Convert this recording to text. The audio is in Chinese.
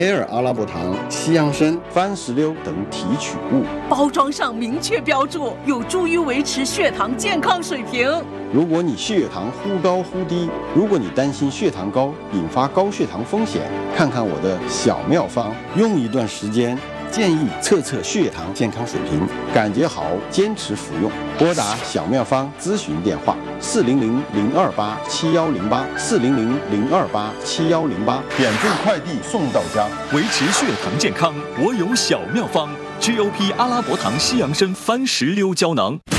黑尔阿拉伯糖、西洋参、番石榴等提取物。 包装上明确标注，有助于维持血糖健康水平。 如果你血糖忽高忽低，如果你担心血糖高引发高血糖风险，看看我的小妙方，用一段时间，建议测测血糖健康水平，感觉好坚持服用。拨打小妙方咨询电话：400-028-7108，400-028-7108，免费快递送到家。 维持血糖健康，我有小妙方：GOP 阿拉伯糖西洋参番石榴胶囊。